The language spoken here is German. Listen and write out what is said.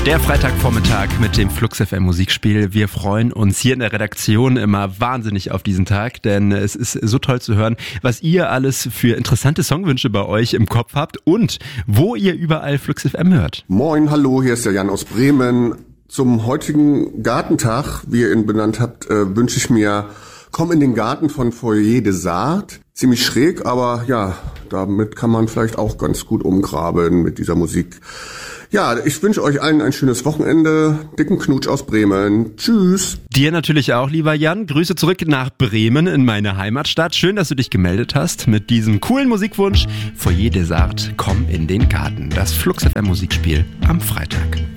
Der Freitagvormittag mit dem Flux FM Musikspiel. Wir freuen uns hier in der Redaktion immer wahnsinnig auf diesen Tag, denn es ist so toll zu hören, was ihr alles für interessante Songwünsche bei euch im Kopf habt und wo ihr überall Flux FM hört. Moin, hallo, hier ist der Jan aus Bremen. Zum heutigen Gartentag, wie ihr ihn benannt habt, wünsche ich mir Komm in den Garten von Foyer des Arts. Ziemlich schräg, aber ja, damit kann man vielleicht auch ganz gut umgraben mit dieser Musik. Ja, ich wünsche euch allen ein schönes Wochenende. Dicken Knutsch aus Bremen. Tschüss. Dir natürlich auch, lieber Jan. Grüße zurück nach Bremen in meine Heimatstadt. Schön, dass du dich gemeldet hast mit diesem coolen Musikwunsch. Foyer des Arts, komm in den Garten. Das Flux FM Musikspiel am Freitag.